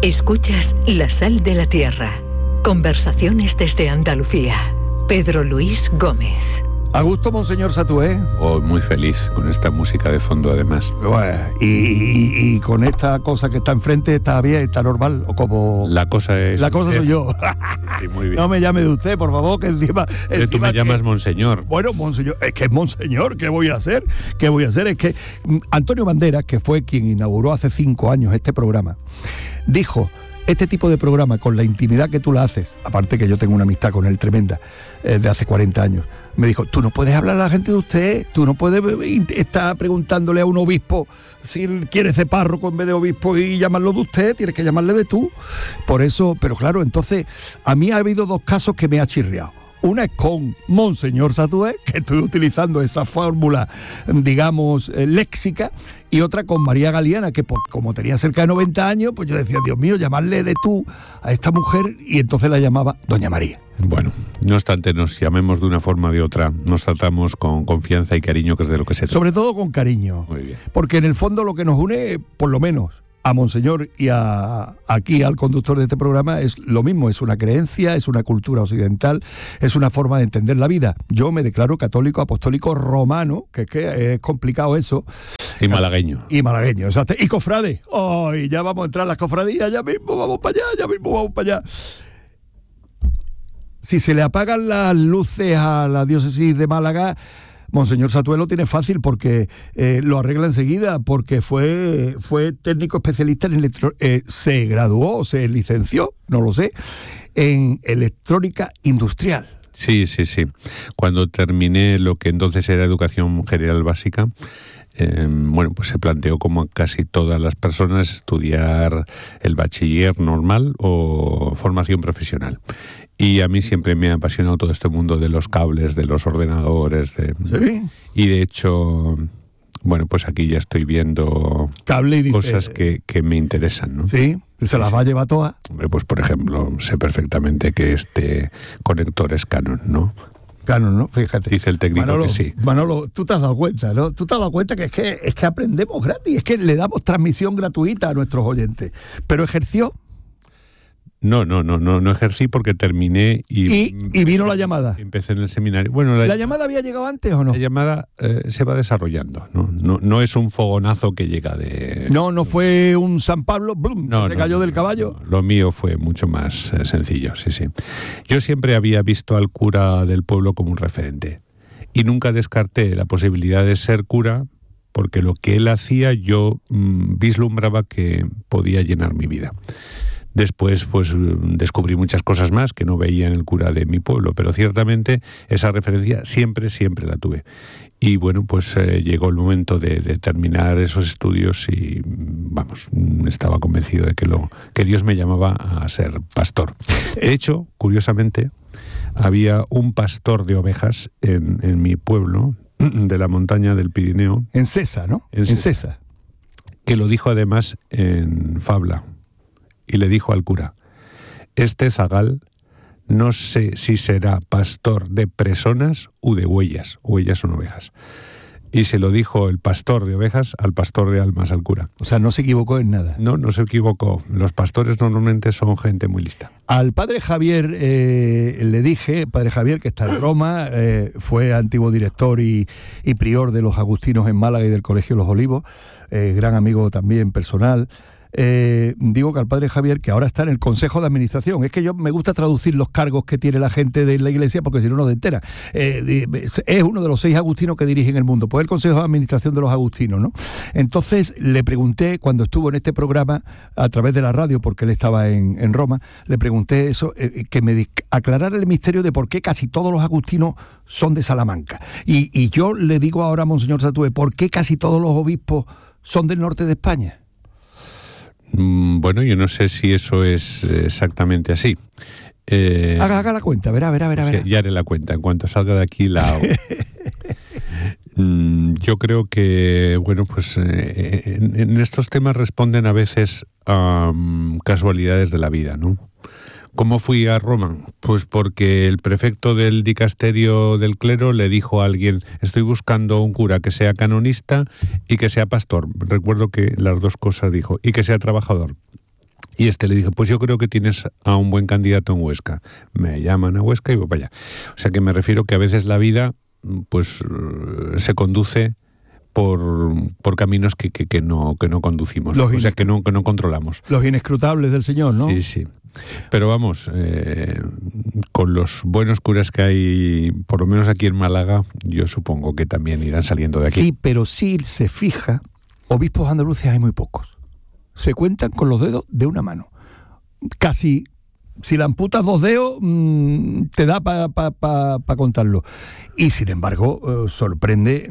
Escuchas La Sal de la Tierra. Conversaciones desde Andalucía. Pedro Luis Gómez. ¿A gusto, Monseñor Satué? Oh, muy feliz con esta música de fondo, además. Bueno, y con esta cosa que está enfrente, ¿está bien, está normal? ¿O como...? La cosa es... La cosa soy yo. Sí, muy bien. No me llame de usted, por favor, que encima Tú me llamas Monseñor. Bueno, Monseñor, es que es Monseñor, ¿qué voy a hacer? ¿Qué voy a hacer? Es que Antonio Banderas, que fue quien inauguró hace 5 años este programa, dijo... Este tipo de programa, con la intimidad que tú la haces, aparte que yo tengo una amistad con él tremenda, de hace 40 años, me dijo, tú no puedes hablar a la gente de usted, tú no puedes estar preguntándole a un obispo si él quiere ser párroco en vez de obispo y llamarlo de usted, tienes que llamarle de tú. Por eso, pero claro, entonces, a mí ha habido 2 casos que me ha chirriado. Una es con Monseñor Satué, que estoy utilizando esa fórmula, digamos, léxica, y otra con María Galeana, que como tenía cerca de 90 años, pues yo decía, Dios mío, llamarle de tú a esta mujer, y entonces la llamaba Doña María. Bueno, no obstante, nos llamemos de una forma o de otra, nos tratamos con confianza y cariño, que es de lo que se trata. Sobre todo con cariño. Muy bien. Porque en el fondo lo que nos une, por lo menos, a Monseñor y aquí al conductor de este programa es lo mismo, es una creencia, es una cultura occidental, es una forma de entender la vida. Yo me declaro católico, apostólico, romano, que es complicado eso. Y malagueño. Y malagueño, exacto. Y cofrade. ¡Ay! Ya vamos a entrar a las cofradías, ya mismo vamos para allá. Si se le apagan las luces a la diócesis de Málaga, Monseñor Satué lo tiene fácil porque lo arregla enseguida, porque fue técnico especialista en se graduó, se licenció, no lo sé, en electrónica industrial. Sí. Cuando terminé lo que entonces era educación general básica, pues se planteó, como casi todas las personas, estudiar el bachiller normal o formación profesional. Y a mí siempre me ha apasionado todo este mundo de los cables, de los ordenadores. ¿Sí? Y de hecho, pues aquí ya estoy viendo cable y dice, cosas que me interesan, ¿no? Sí, se las va a llevar todas. Hombre, pues por ejemplo, sé perfectamente que este conector es Canon, ¿no? Canon, ¿no? Fíjate. Dice el técnico Manolo, que sí. Manolo, tú te has dado cuenta, ¿no? Tú te has dado cuenta que es que aprendemos gratis, es que le damos transmisión gratuita a nuestros oyentes. Pero ejerció. No ejercí porque terminé y vino la llamada. Empecé en el seminario. Bueno, ¿La llamada había llegado antes o no? La llamada se va desarrollando, no es un fogonazo que llega de... No fue un San Pablo, ¡blum!, se cayó del caballo. No, lo mío fue mucho más sencillo, sí. Yo siempre había visto al cura del pueblo como un referente y nunca descarté la posibilidad de ser cura, porque lo que él hacía yo vislumbraba que podía llenar mi vida. Después, descubrí muchas cosas más que no veía en el cura de mi pueblo, pero ciertamente esa referencia siempre la tuve. Y llegó el momento de terminar esos estudios y, estaba convencido de que Dios me llamaba a ser pastor. De hecho, curiosamente, había un pastor de ovejas en mi pueblo, de la montaña del Pirineo. En Cesa, ¿no? En Cesa. Que lo dijo además en fabla. Y le dijo al cura, este zagal no sé si será pastor de presonas u de huellas. Huellas son ovejas. Y se lo dijo el pastor de ovejas al pastor de almas, al cura. O sea, no se equivocó en nada. No se equivocó. Los pastores normalmente son gente muy lista. Al padre Javier le dije, padre Javier, que está en Roma, fue antiguo director y prior de los agustinos en Málaga y del Colegio Los Olivos, gran amigo también personal. Digo que al padre Javier, que ahora está en el Consejo de Administración, es que yo me gusta traducir los cargos que tiene la gente de la Iglesia porque si no se entera. Es uno de los 6 agustinos que dirigen el mundo, pues el Consejo de Administración de los agustinos, ¿no? Entonces le pregunté, cuando estuvo en este programa a través de la radio, porque él estaba en Roma, le pregunté eso, que me aclarara el misterio de por qué casi todos los agustinos son de Salamanca. Y yo le digo ahora a Monseñor Satué, ¿por qué casi todos los obispos son del norte de España? Yo no sé si eso es exactamente así. Haga la cuenta, verá. Ya haré la cuenta, en cuanto salga de aquí la hago. Yo creo que, en estos temas responden a veces a casualidades de la vida, ¿no? ¿Cómo fui a Roma? Pues porque el prefecto del dicasterio del clero le dijo a alguien, estoy buscando un cura que sea canonista y que sea pastor. Recuerdo que las dos cosas dijo, y que sea trabajador. Y le dije, pues yo creo que tienes a un buen candidato en Huesca. Me llaman a Huesca y voy para allá. O sea que me refiero que a veces la vida pues se conduce por caminos que no conducimos, o sea que no controlamos. Los inescrutables del Señor, ¿no? Sí. Pero vamos, con los buenos curas que hay, por lo menos aquí en Málaga, yo supongo que también irán saliendo de aquí. Sí, pero si se fija, obispos andaluces hay muy pocos. Se cuentan con los dedos de una mano. Casi, si le amputas 2 dedos, te da para contarlo. Y sin embargo, sorprende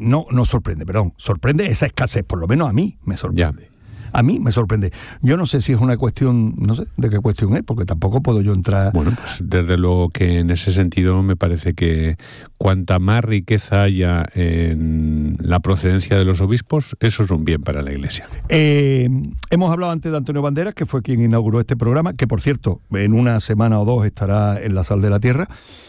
esa escasez, por lo menos a mí me sorprende. Ya. A mí me sorprende. Yo no sé si es una cuestión, no sé de qué cuestión es, porque tampoco puedo yo entrar... Bueno, pues desde luego que en ese sentido me parece que cuanta más riqueza haya en la procedencia de los obispos, eso es un bien para la Iglesia. Hemos hablado antes de Antonio Banderas, que fue quien inauguró este programa, que por cierto, en una semana o 2 estará en la Sal de la Tierra,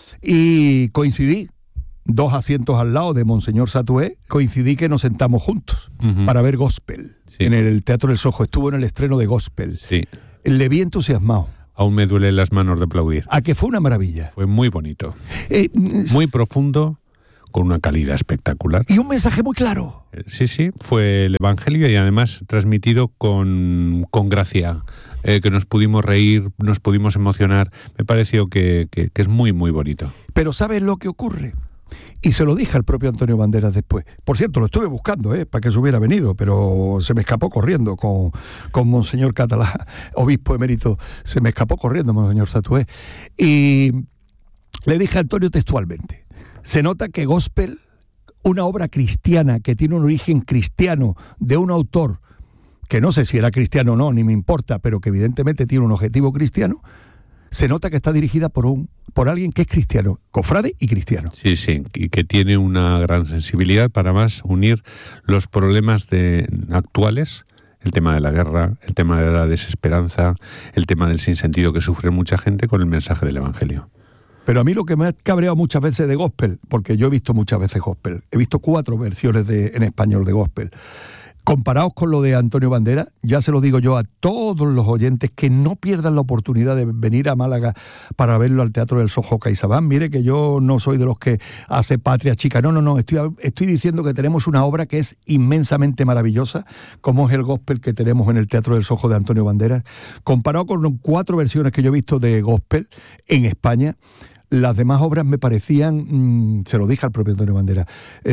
y coincidí 2 asientos al lado de Monseñor Satué, coincidí que nos sentamos juntos para ver Gospel en el Teatro del Sojo. Estuvo en el estreno de Gospel. Sí. Le vi entusiasmado. Aún me duelen las manos de aplaudir. A que fue una maravilla. Fue muy bonito. Muy profundo, con una calidad espectacular. Y un mensaje muy claro. Sí, fue el Evangelio y además transmitido con gracia. Que nos pudimos reír, nos pudimos emocionar. Me pareció que es muy, muy bonito. Pero ¿sabes lo que ocurre? Y se lo dije al propio Antonio Banderas después. Por cierto, lo estuve buscando, para que se hubiera venido, pero se me escapó corriendo con Monseñor Catalá, obispo emérito, se me escapó corriendo Monseñor Satué. Y le dije a Antonio textualmente, se nota que Gospel, una obra cristiana que tiene un origen cristiano de un autor, que no sé si era cristiano o no, ni me importa, pero que evidentemente tiene un objetivo cristiano, se nota que está dirigida por alguien que es cristiano, cofrade y cristiano. Sí, y que tiene una gran sensibilidad para más unir los problemas actuales, el tema de la guerra, el tema de la desesperanza, el tema del sinsentido que sufre mucha gente con el mensaje del Evangelio. Pero a mí lo que me ha cabreado muchas veces de Gospel, porque yo he visto muchas veces Gospel, he visto 4 versiones en español de Gospel, comparados con lo de Antonio Banderas, ya se lo digo yo a todos los oyentes que no pierdan la oportunidad de venir a Málaga para verlo al Teatro del Sojo CaixaBank. Mire que yo no soy de los que hace patria chica, no, estoy diciendo que tenemos una obra que es inmensamente maravillosa, como es el Gospel que tenemos en el Teatro del Sojo de Antonio Banderas, comparado con 4 versiones que yo he visto de Gospel en España. Las demás obras me parecían, se lo dije al propio Antonio Banderas,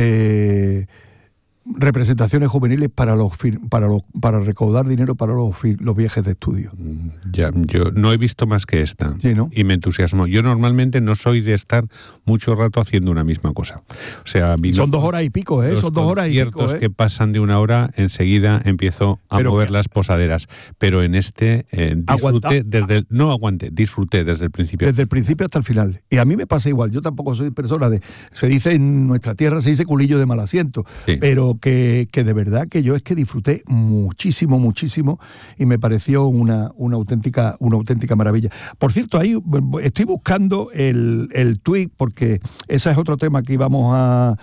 representaciones juveniles para recaudar dinero para los viajes de estudio. Ya, yo no he visto más que esta. Sí, ¿no? Y me entusiasmó. Yo normalmente no soy de estar mucho rato haciendo una misma cosa. O sea, son 2 horas y pico, son 2 horas y pico. Los conciertos que pasan de 1 hora, enseguida empiezo a mover las posaderas. Pero en este disfruté disfruté desde el principio. Desde el principio hasta el final. Y a mí me pasa igual. Yo tampoco soy persona se dice en nuestra tierra, se dice culillo de mal asiento. Sí. Pero que de verdad que yo es que disfruté muchísimo y me pareció una auténtica maravilla. Por cierto, ahí estoy buscando el tuit, porque ese es otro tema que íbamos a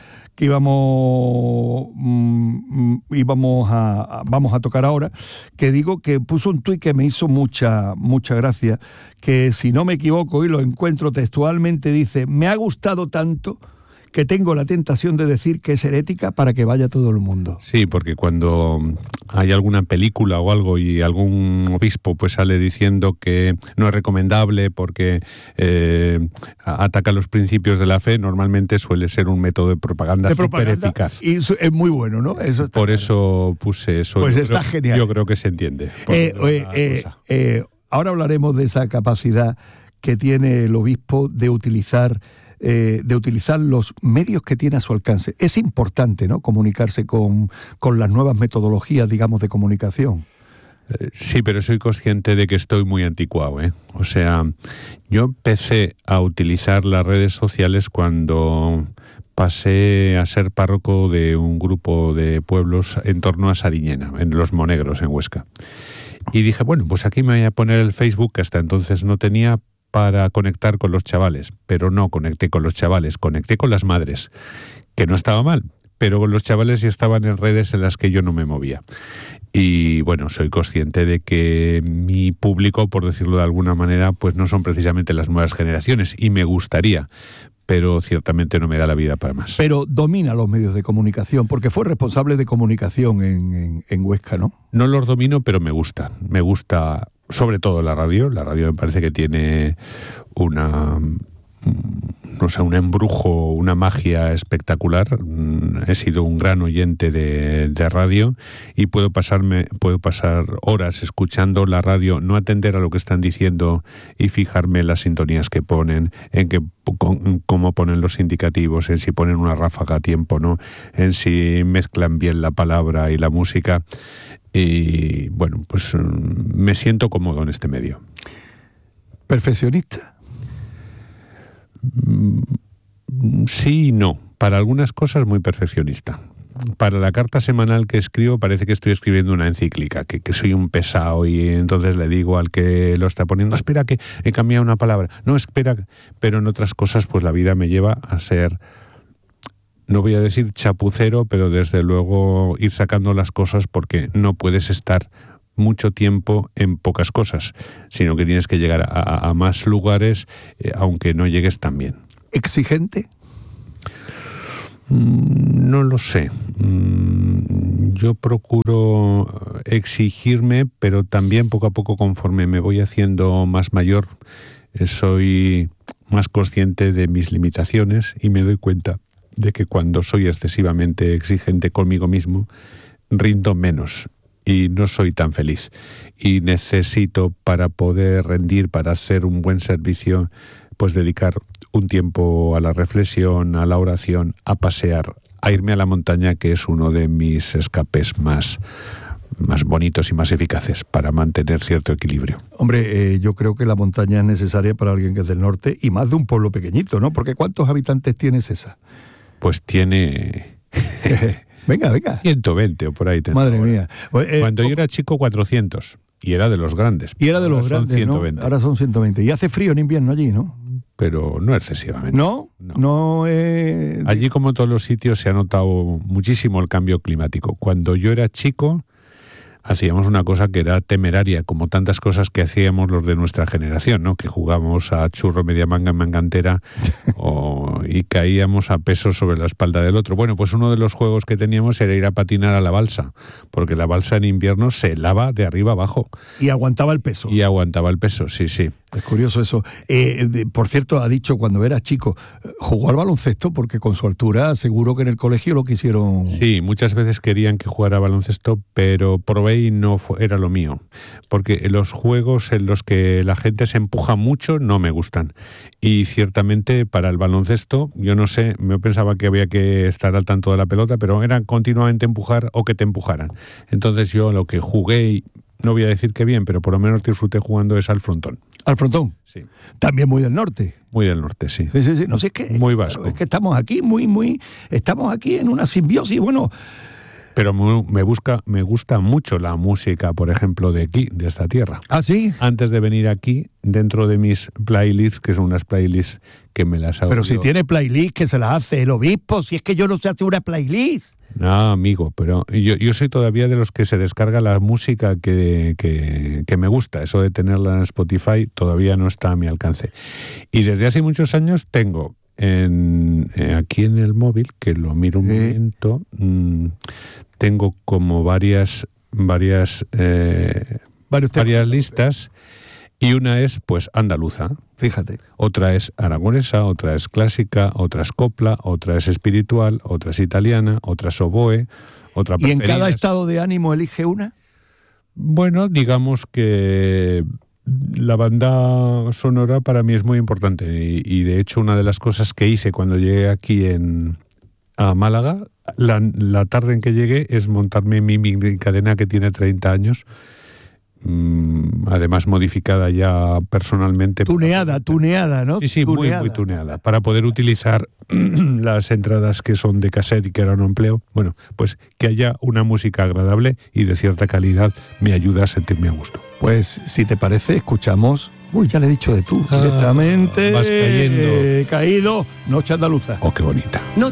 tocar ahora, que digo que puso un tuit que me hizo mucha gracia, que si no me equivoco y lo encuentro textualmente, dice: me ha gustado tanto que tengo la tentación de decir que es herética para que vaya todo el mundo. Sí, porque cuando hay alguna película o algo y algún obispo pues sale diciendo que no es recomendable porque ataca los principios de la fe, normalmente suele ser un método de propaganda súper eficaz. Y eso es muy bueno, ¿no? Eso está por eso puse eso. Pues está genial. Yo creo que se entiende. Ahora hablaremos de esa capacidad que tiene el obispo de utilizar los medios que tiene a su alcance. Es importante, ¿no?, comunicarse con las nuevas metodologías, digamos, de comunicación. Sí, pero soy consciente de que estoy muy anticuado, ¿eh? O sea, yo empecé a utilizar las redes sociales cuando pasé a ser párroco de un grupo de pueblos en torno a Sariñena, en Los Monegros, en Huesca. Y dije, bueno, pues aquí me voy a poner el Facebook, que hasta entonces no tenía, para conectar con los chavales, pero no conecté con los chavales, conecté con las madres, que no estaba mal, pero los chavales ya estaban en redes en las que yo no me movía. Y bueno, soy consciente de que mi público, por decirlo de alguna manera, pues no son precisamente las nuevas generaciones, y me gustaría, pero ciertamente no me da la vida para más. Pero domina los medios de comunicación, porque fue responsable de comunicación en Huesca, ¿no? No los domino, pero me gusta. Me gusta sobre todo la radio. La radio me parece que tiene un embrujo, una magia espectacular. He sido un gran oyente de radio y puedo pasar horas escuchando la radio, no atender a lo que están diciendo y fijarme en las sintonías que ponen, en cómo ponen los indicativos, en si ponen una ráfaga a tiempo, ¿no? En si mezclan bien la palabra y la música. Y bueno, pues me siento cómodo en este medio. ¿Perfeccionista? Sí y no. Para algunas cosas muy perfeccionista. Para la carta semanal que escribo parece que estoy escribiendo una encíclica, que soy un pesado, y entonces le digo al que lo está poniendo, espera que he cambiado una palabra, no, espera, pero en otras cosas pues la vida me lleva a ser, no voy a decir chapucero, pero desde luego ir sacando las cosas, porque no puedes estar mucho tiempo en pocas cosas, sino que tienes que llegar a más lugares, aunque no llegues tan bien. ¿Exigente? No lo sé. Yo procuro exigirme, pero también poco a poco, conforme me voy haciendo más mayor, soy más consciente de mis limitaciones y me doy cuenta de que cuando soy excesivamente exigente conmigo mismo, rindo menos y no soy tan feliz. Y necesito, para poder rendir, para hacer un buen servicio, pues dedicar un tiempo a la reflexión, a la oración, a pasear, a irme a la montaña, que es uno de mis escapes más bonitos y más eficaces para mantener cierto equilibrio. Hombre, yo creo que la montaña es necesaria para alguien que es del norte, y más de un pueblo pequeñito, ¿no? Porque ¿cuántos habitantes tiene Sesa? Pues tiene... Venga. 120 o por ahí. Madre mía. Cuando yo era chico, 400. Y era de los grandes. Y era de los grandes, 120. ¿no? Ahora son 120. Y hace frío en invierno allí, ¿no? Pero no excesivamente. ¿No? Allí, como en todos los sitios, se ha notado muchísimo el cambio climático. Cuando yo era chico, hacíamos una cosa que era temeraria, como tantas cosas que hacíamos los de nuestra generación, ¿no? Que jugábamos a churro, media manga, mangantera, y caíamos a peso sobre la espalda del otro. Bueno, pues uno de los juegos que teníamos era ir a patinar a la balsa, porque la balsa en invierno se lava de arriba abajo. Y aguantaba el peso. Sí, sí. Es curioso eso. Por cierto, ha dicho, cuando era chico, jugó al baloncesto, porque con su altura seguro que en el colegio lo quisieron... Sí, muchas veces querían que jugara baloncesto, pero probé y no era lo mío. Porque los juegos en los que la gente se empuja mucho no me gustan. Y ciertamente para el baloncesto, yo no sé, yo pensaba que había que estar al tanto de la pelota, pero era continuamente empujar o que te empujaran. Entonces yo lo que jugué, y no voy a decir que bien, pero por lo menos disfruté jugando, es al frontón. ¿Al frontón? Sí. También muy del norte. Muy del norte, sí. Sí. No sé, es que... Muy vasco. Es que estamos aquí estamos aquí en una simbiosis, bueno... Pero me gusta mucho la música, por ejemplo, de aquí, de esta tierra. ¿Ah, sí? Antes de venir aquí, dentro de mis playlists, que son unas playlists que me las hago. Pero si tiene playlist, que se la hace el obispo, si es que yo no sé hacer una playlist. No, amigo, pero yo soy todavía de los que se descarga la música que me gusta. Eso de tenerla en Spotify todavía no está a mi alcance. Y desde hace muchos años tengo aquí en el móvil, que lo miro un momento, tengo como varias listas, y una es pues andaluza. Fíjate. Otra es aragonesa, otra es clásica, otra es copla, otra es espiritual, otra es italiana, otra es oboe, otra ¿Y en cada estado de ánimo elige una? Bueno, digamos que la banda sonora para mí es muy importante, y de hecho una de las cosas que hice cuando llegué aquí a Málaga, la tarde en que llegué, es montarme mi cadena, que tiene 30 años, además modificada ya personalmente. Tuneada, ¿no? Sí, tuneada. Muy tuneada, para poder utilizar las entradas que son de cassette y que ahora no empleo. Bueno, pues que haya una música agradable y de cierta calidad me ayuda a sentirme a gusto. Pues si te parece, escuchamos... Uy, ya le he dicho de tú, directamente. Vas cayendo. Caído, Noche Andaluza. Oh, qué bonita.